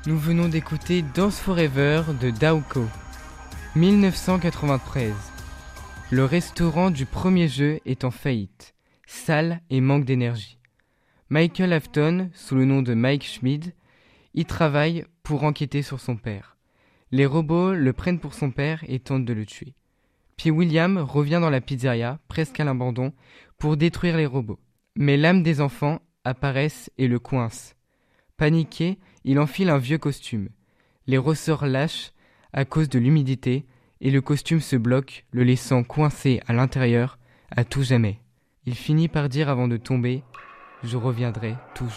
Nous venons d'écouter Dance Forever de Daoko. 1993. Le restaurant du premier jeu est en faillite, sale et manque d'énergie. Michael Afton, sous le nom de Mike Schmid, y travaille pour enquêter sur son père. Les robots le prennent pour son père et tentent de le tuer. Puis William revient dans la pizzeria, presque à l'abandon, pour détruire les robots. Mais l'âme des enfants apparaissent et le coince. Paniqué, il enfile un vieux costume. Les ressorts lâchent à cause de l'humidité et le costume se bloque, le laissant coincé à l'intérieur à tout jamais. Il finit par dire avant de tomber « Je reviendrai toujours ».